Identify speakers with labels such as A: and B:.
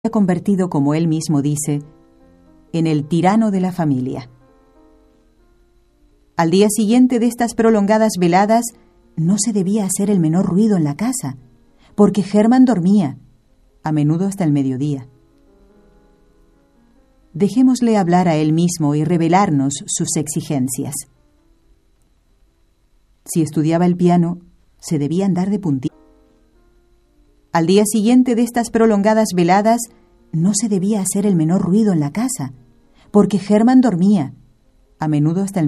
A: convertido, como él mismo dice, en el tirano de la familia. Al día siguiente de estas prolongadas veladas, no se debía hacer el menor ruido en la casa, porque Hermann dormía, a menudo hasta el mediodía. Dejémosle hablar a él mismo y revelarnos sus exigencias. Si estudiaba el piano, se debía andar de puntilla. Al día siguiente de estas prolongadas veladas, no se debía hacer el menor ruido en la casa, porque Hermann dormía, a menudo hasta el